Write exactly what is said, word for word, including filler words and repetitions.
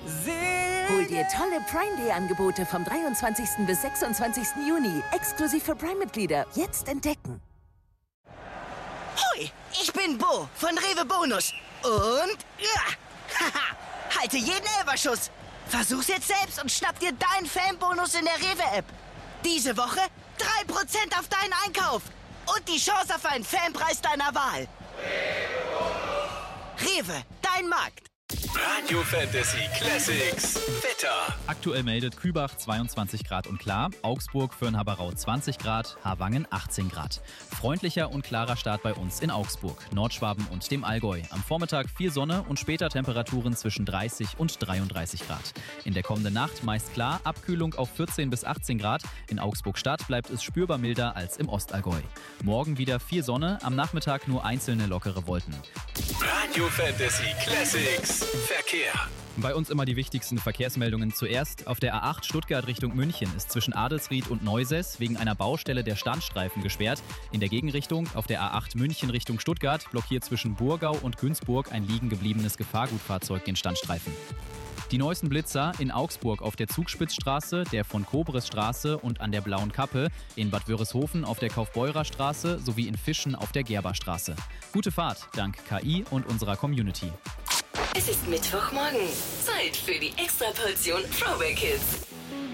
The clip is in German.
Hol dir tolle Prime Day Angebote vom dreiundzwanzigsten bis sechsundzwanzigsten Juni. Exklusiv für Prime-Mitglieder. Jetzt entdecken. Hoi, ich bin Bo von Rewe Bonus. Und ja, haha, halte jeden Elferschuss. Versuch's jetzt selbst und schnapp dir deinen Fanbonus in der Rewe-App. Diese Woche drei Prozent auf deinen Einkauf. Und die Chance auf einen Fanpreis deiner Wahl. Rewe, dein Markt. Radio Fantasy Classics Wetter. Aktuell meldet Kübach zweiundzwanzig Grad und klar, Augsburg, Föhrn-Haberau zwanzig Grad, Harwangen achtzehn Grad. Freundlicher und klarer Start bei uns in Augsburg, Nordschwaben und dem Allgäu. Am Vormittag viel Sonne und später Temperaturen zwischen dreißig und dreiunddreißig Grad. In der kommenden Nacht meist klar, Abkühlung auf vierzehn bis achtzehn Grad. In Augsburg-Stadt bleibt es spürbar milder als im Ostallgäu. Morgen wieder viel Sonne, am Nachmittag nur einzelne lockere Wolken. Radio Fantasy Classics Verkehr. Bei uns immer die wichtigsten Verkehrsmeldungen zuerst. Auf der A acht Stuttgart Richtung München ist zwischen Adelsried und Neusäß wegen einer Baustelle der Standstreifen gesperrt. In der Gegenrichtung auf der A acht München Richtung Stuttgart blockiert zwischen Burgau und Günzburg ein liegen gebliebenes Gefahrgutfahrzeug den Standstreifen. Die neuesten Blitzer in Augsburg auf der Zugspitzstraße, der von Kobresstraße und an der Blauen Kappe, in Bad Wörishofen auf der Kaufbeurerstraße sowie in Fischen auf der Gerberstraße. Gute Fahrt dank K I und unserer Community. Es ist Mittwochmorgen. Zeit für die Extraportion Throwback Hits.